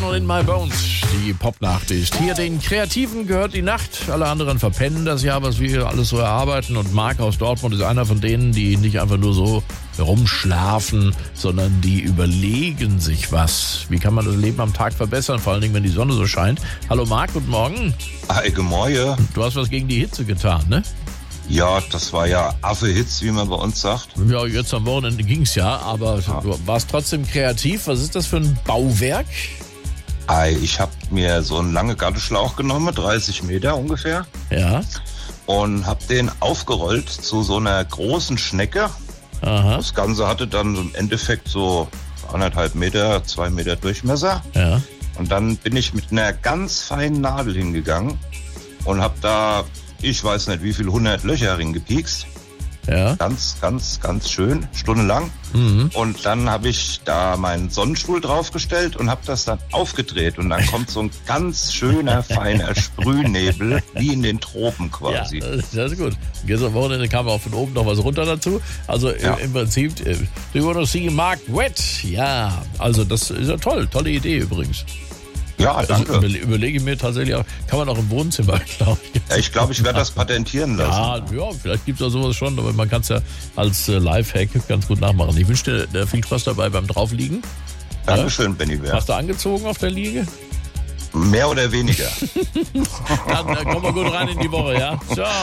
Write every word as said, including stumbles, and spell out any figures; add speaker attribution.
Speaker 1: und In My Bones, die Popnachricht. Hier den Kreativen gehört die Nacht, alle anderen verpennen das Jahr, was wir hier alles so erarbeiten. Und Marc aus Dortmund ist einer von denen, die nicht einfach nur so rumschlafen, sondern die überlegen sich was. Wie kann man das Leben am Tag verbessern, vor allen Dingen, wenn die Sonne so scheint. Hallo Marc, guten Morgen.
Speaker 2: Hi, guten Morgen.
Speaker 1: Du hast was gegen die Hitze getan, ne?
Speaker 2: Ja, das war ja Affe-Hitz, wie man bei uns sagt.
Speaker 1: Ja, jetzt am Wochenende ging's ja, aber ja. Du warst trotzdem kreativ. Was ist das für ein Bauwerk?
Speaker 2: Ei, ich habe mir so einen langen Gartenschlauch genommen, dreißig Meter ungefähr.
Speaker 1: Ja.
Speaker 2: Und habe den aufgerollt zu so einer großen Schnecke.
Speaker 1: Aha.
Speaker 2: Das Ganze hatte dann im Endeffekt so anderthalb Meter, zwei Meter Durchmesser.
Speaker 1: Ja.
Speaker 2: Und dann bin ich mit einer ganz feinen Nadel hingegangen und habe da, ich weiß nicht wie viel, hundert Löcher reingepiekst.
Speaker 1: Ja.
Speaker 2: Ganz, ganz, ganz schön, stundenlang.
Speaker 1: Mhm.
Speaker 2: Und dann habe ich da meinen Sonnenstuhl draufgestellt und habe das dann aufgedreht. Und dann kommt so ein ganz schöner, feiner Sprühnebel, wie in den Tropen quasi.
Speaker 1: Ja, das ist gut. Gestern am Wochenende kam auch von oben noch was runter dazu. Also ja. im Prinzip, do you want to see Marc wet? Ja, also das ist ja toll. Tolle Idee übrigens.
Speaker 2: Ja, danke.
Speaker 1: Also überlege ich mir tatsächlich auch, kann man auch im Wohnzimmer, glaube ich.
Speaker 2: Ja, ich glaube, ich werde das patentieren lassen.
Speaker 1: Ja, ja, vielleicht gibt es auch sowas schon, aber man kann es ja als äh, Lifehack ganz gut nachmachen. Ich wünsche dir viel Spaß dabei beim Draufliegen.
Speaker 2: Dankeschön,
Speaker 1: ja?
Speaker 2: Benny Bär.
Speaker 1: Hast du angezogen auf der Liege?
Speaker 2: Mehr oder weniger.
Speaker 1: Dann äh, kommen wir gut rein in die Woche, ja? Ciao.